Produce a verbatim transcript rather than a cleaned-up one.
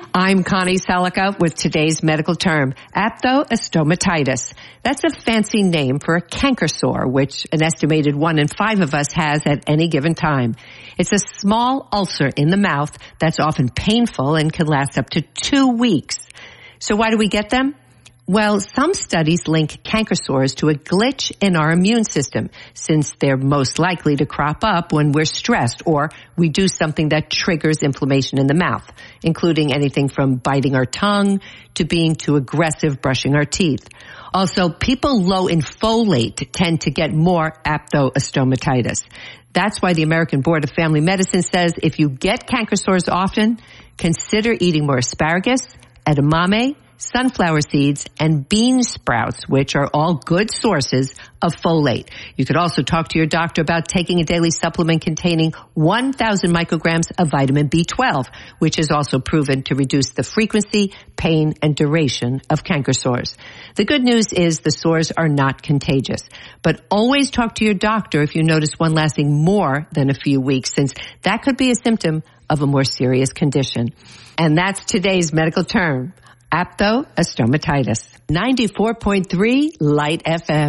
I'm Connie Selica with today's medical term, aphthostomatitis. That's a fancy name for a canker sore, which an estimated one in five of us has at any given time. It's a small ulcer in the mouth that's often painful and can last up to two weeks. So why do we get them? Well, some studies link canker sores to a glitch in our immune system, since they're most likely to crop up when we're stressed or we do something that triggers inflammation in the mouth, including anything from biting our tongue to being too aggressive brushing our teeth. Also, people low in folate tend to get more aphthostomatitis. That's why the American Board of Family Medicine says if you get canker sores often, consider eating more asparagus, edamame, sunflower seeds, and bean sprouts, which are all good sources of folate. You could also talk to your doctor about taking a daily supplement containing one thousand micrograms of vitamin B twelve, which is also proven to reduce the frequency, pain, and duration of canker sores. The good news is the sores are not contagious, but always talk to your doctor if you notice one lasting more than a few weeks, since that could be a symptom of a more serious condition. And that's today's medical term, aphthostomatitis. ninety-four point three Light F M.